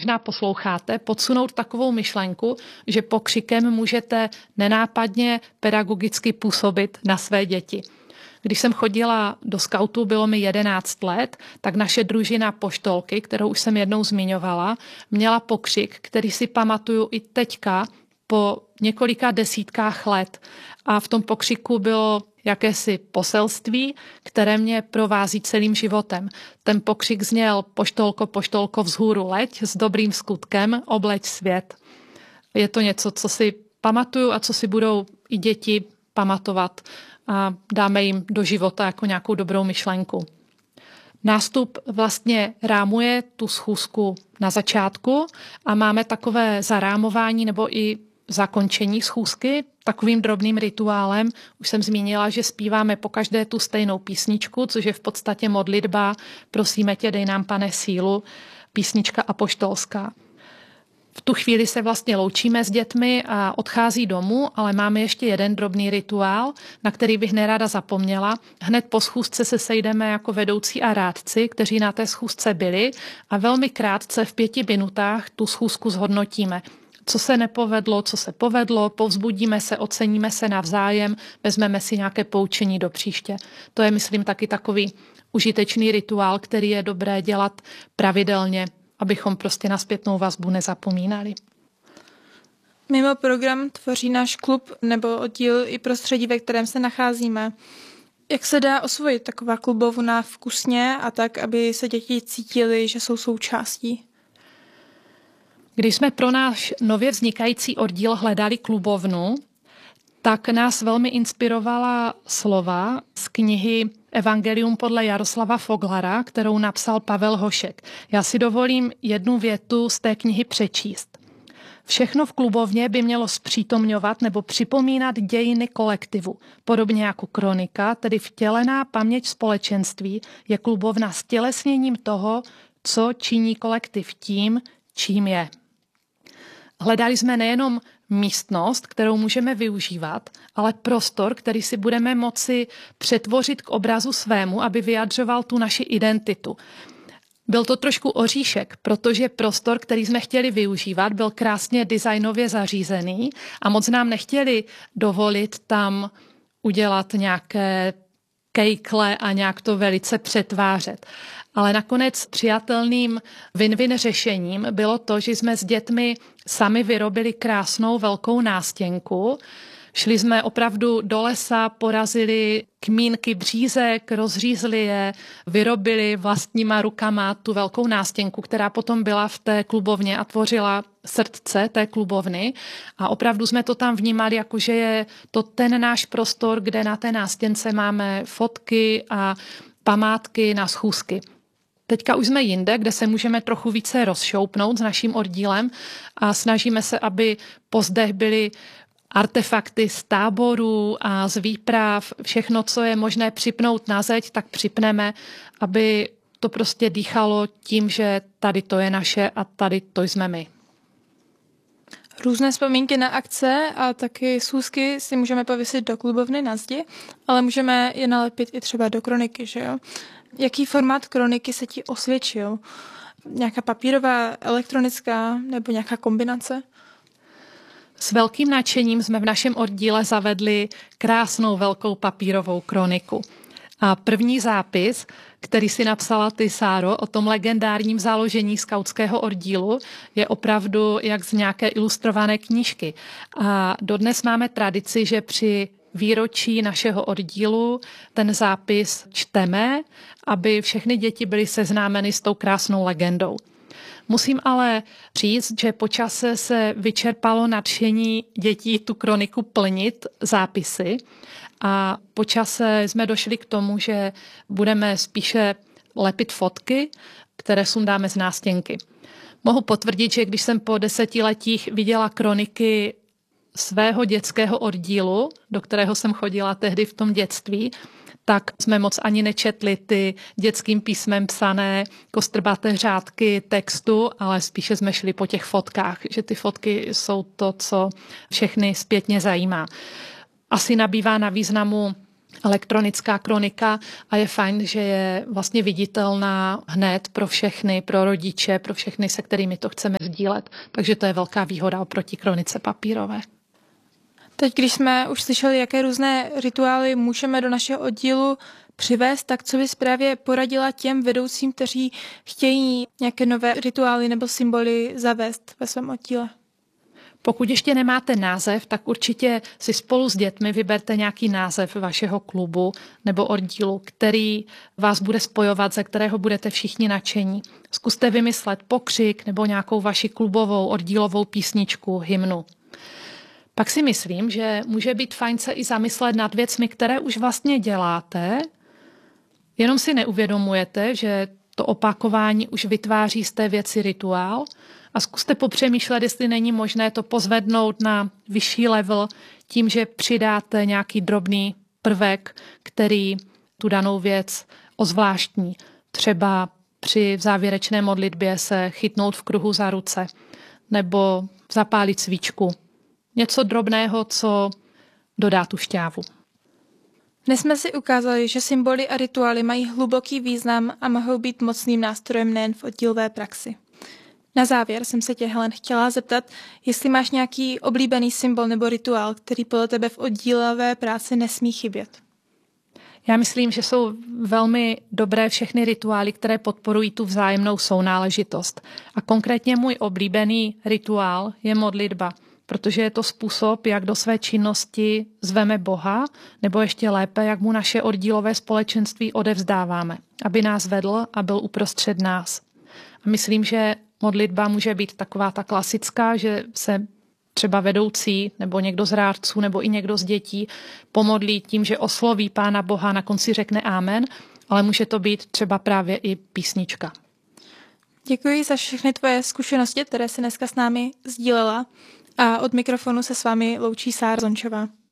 možná posloucháte, podsunout takovou myšlenku, že pokřikem můžete nenápadně pedagogicky působit na své děti. Když jsem chodila do skautu, bylo mi 11 let, tak naše družina poštolky, kterou už jsem jednou zmiňovala, měla pokřik, který si pamatuju i teďka po několika desítkách let. A v tom pokřiku bylo jakési poselství, které mě provází celým životem. Ten pokřik zněl: poštolko, poštolko, vzhůru leď, s dobrým skutkem obleď svět. Je to něco, co si pamatuju a co si budou i děti pamatovat a dáme jim do života jako nějakou dobrou myšlenku. Nástup vlastně rámuje tu schůzku na začátku a máme takové zarámování nebo i zakončení schůzky takovým drobným rituálem. Už jsem zmínila, že zpíváme pokaždé tu stejnou písničku, což je v podstatě modlitba Prosíme tě, dej nám, Pane, sílu, písnička apoštolská. V tu chvíli se vlastně loučíme s dětmi a odchází domů, ale máme ještě jeden drobný rituál, na který bych nerada zapomněla. Hned po schůzce se sejdeme jako vedoucí a rádci, kteří na té schůzce byli, a velmi krátce v 5 minutách tu schůzku zhodnotíme. Co se nepovedlo, co se povedlo, povzbudíme se, oceníme se navzájem, vezmeme si nějaké poučení do příště. To je, myslím, taky takový užitečný rituál, který je dobré dělat pravidelně, abychom prostě na zpětnou vazbu nezapomínali. Mimo program tvoří náš klub nebo oddíl i prostředí, ve kterém se nacházíme. Jak se dá osvojit taková klubovna vkusně a tak, aby se děti cítily, že jsou součástí? Když jsme pro náš nově vznikající oddíl hledali klubovnu, tak nás velmi inspirovala slova z knihy Evangelium podle Jaroslava Foglara, kterou napsal Pavel Hošek. Já si dovolím jednu větu z té knihy přečíst. Všechno v klubovně by mělo zpřítomňovat nebo připomínat dějiny kolektivu. Podobně jako kronika, tedy vtělená paměť společenství, je klubovna stělesněním toho, co činí kolektiv tím, čím je. Hledali jsme nejenom místnost, kterou můžeme využívat, ale prostor, který si budeme moci přetvořit k obrazu svému, aby vyjadřoval tu naši identitu. Byl to trošku oříšek, protože prostor, který jsme chtěli využívat, byl krásně designově zařízený a moc nám nechtěli dovolit tam udělat nějaké kejkle a nějak to velice přetvářet. Ale nakonec přijatelným win-win řešením bylo to, že jsme s dětmi sami vyrobili krásnou velkou nástěnku. Šli jsme opravdu do lesa, porazili kmínky břízek, rozřízli je, vyrobili vlastníma rukama tu velkou nástěnku, která potom byla v té klubovně a tvořila srdce té klubovny. A opravdu jsme to tam vnímali, jako že je to ten náš prostor, kde na té nástěnce máme fotky a památky na schůzky. Teďka už jsme jinde, kde se můžeme trochu více rozšoupnout s naším oddílem a snažíme se, aby po zdech byly artefakty z táborů a z výprav, všechno, co je možné připnout na zeď, tak připneme, aby to prostě dýchalo tím, že tady to je naše a tady to jsme my. Různé vzpomínky na akce a taky schůzky si můžeme pověsit do klubovny na zdi, ale můžeme je nalepit i třeba do kroniky, že jo? Jaký formát kroniky se ti osvědčil? Nějaká papírová, elektronická nebo nějaká kombinace? S velkým nadšením jsme v našem oddíle zavedli krásnou velkou papírovou kroniku. A první zápis, který si napsala ty, Sáro, o tom legendárním založení skautského oddílu, je opravdu jak z nějaké ilustrované knížky. A dodnes máme tradici, že při výročí našeho oddílu ten zápis čteme, aby všechny děti byly seznámeny s tou krásnou legendou. Musím ale říct, že po čase se vyčerpalo nadšení dětí tu kroniku plnit zápisy a po čase jsme došli k tomu, že budeme spíše lepit fotky, které sundáme z nástěnky. Mohu potvrdit, že když jsem po 10 letích viděla kroniky svého dětského oddílu, do kterého jsem chodila tehdy v tom dětství, tak jsme moc ani nečetli ty dětským písmem psané kostrbaté řádky textu, ale spíše jsme šli po těch fotkách, že ty fotky jsou to, co všechny zpětně zajímá. Asi nabývá na významu elektronická kronika a je fajn, že je vlastně viditelná hned pro všechny, pro rodiče, pro všechny, se kterými to chceme sdílet. Takže to je velká výhoda oproti kronice papírové. Teď, když jsme už slyšeli, jaké různé rituály můžeme do našeho oddílu přivést, tak co bys právě poradila těm vedoucím, kteří chtějí nějaké nové rituály nebo symboly zavést ve svém oddíle? Pokud ještě nemáte název, tak určitě si spolu s dětmi vyberte nějaký název vašeho klubu nebo oddílu, který vás bude spojovat, ze kterého budete všichni nadšení. Zkuste vymyslet pokřik nebo nějakou vaši klubovou oddílovou písničku, hymnu. Pak si myslím, že může být fajn se i zamyslet nad věcmi, které už vlastně děláte, jenom si neuvědomujete, že to opakování už vytváří z té věci rituál a zkuste popřemýšlet, jestli není možné to pozvednout na vyšší level tím, že přidáte nějaký drobný prvek, který tu danou věc ozvláštní. Třeba při závěrečné modlitbě se chytnout v kruhu za ruce nebo zapálit svíčku. Něco drobného, co dodá tu šťávu. Dnes jsme si ukázali, že symboly a rituály mají hluboký význam a mohou být mocným nástrojem nejen v oddílové praxi. Na závěr jsem se tě, Helen, chtěla zeptat, jestli máš nějaký oblíbený symbol nebo rituál, který podle tebe v oddílové práci nesmí chybět. Já myslím, že jsou velmi dobré všechny rituály, které podporují tu vzájemnou sounáležitost. A konkrétně můj oblíbený rituál je modlitba, protože je to způsob, jak do své činnosti zveme Boha, nebo ještě lépe, jak mu naše oddílové společenství odevzdáváme, aby nás vedl a byl uprostřed nás. A myslím, že modlitba může být taková ta klasická, že se třeba vedoucí nebo někdo z rádců nebo i někdo z dětí pomodlí tím, že osloví Pána Boha, na konci řekne amen, ale může to být třeba právě i písnička. Děkuji za všechny tvoje zkušenosti, které jsi dneska s námi sdílela a od mikrofonu se s vámi loučí Sára Zončová.